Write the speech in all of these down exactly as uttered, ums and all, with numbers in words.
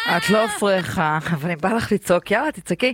את לא פרחה, אבל אם בא לך לצעוק, יאללה, תצעקי.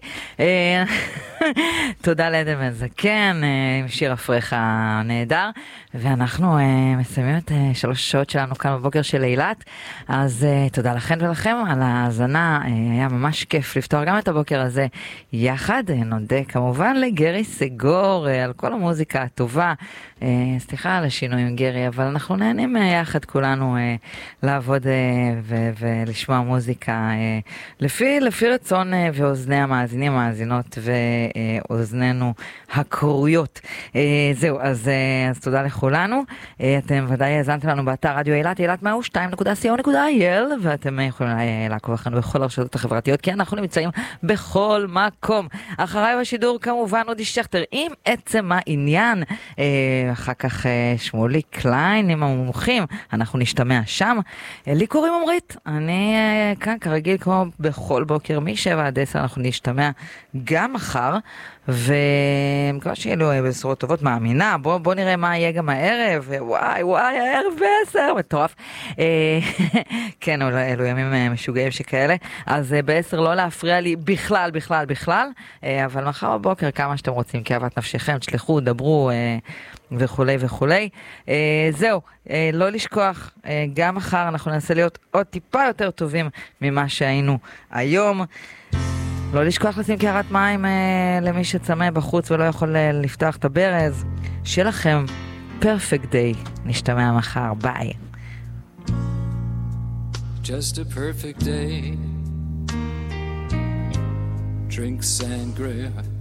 תודה לעדן בן זקן, עם שיר הפרחה נהדר, ואנחנו מסיימים את שלוש שעות שלנו כאן בבוקר של אילת, אז תודה לכם ולכם על ההאזנה, היה ממש כיף לפתור גם את הבוקר הזה יחד. נודה כמובן לגרי סגור על כל המוזיקה הטובה, סליחה על השינוי עם גרי, אבל אנחנו נהנים יחד כולנו לעבוד ולשמוע מוזיקה לפי, לפי רצון ואוזני המאזינים, המאזינות ואוזנינו הקרויות. זהו, אז, אז תודה לכולנו. אתם ודאי האזנתם לנו באתר רדיו אילת, אילת מאה ושתיים נקודה סי או נקודה איי אל, ואתם יכולים לעקוב אחרינו בכל הרשתות החברתיות, כי אנחנו נמצאים בכל מקום. אחריי בשידור כמובן אודי שכטר עם עצם העניין, אחר כך שמולי קליין עם המומחים, אנחנו נשתמע שם. לי קוראים עמרית, אני כאן כרגיל כמו בכל בוקר משבע עד עשר, אנחנו נשתמע גם מחר, ומקווה שיהיה לו בשורות טובות, מאמינה. בוא, בוא נראה מה יהיה גם הערב. וואי וואי, הערב בעשר, מטורף. כן, אלו ימים משוגעים שכאלה. אז בעשר לא להפריע לי בכלל, בכלל, בכלל. אבל מחר בבוקר כמה שאתם רוצים, כאוות נפשכם, תשלחו, דברו וכולי וכולי. זהו, לא לשכוח, גם מחר אנחנו ננסה להיות עוד טיפה יותר טובים ממה שהיינו היום. לא לשכוח לשים קערת מים אה, למי שצמא בחוץ ולא יכול אה, לפתוח את הברז. שיהיה לכם perfect day. נשתמע מחר. ביי. Just a perfect day. Drink sangria.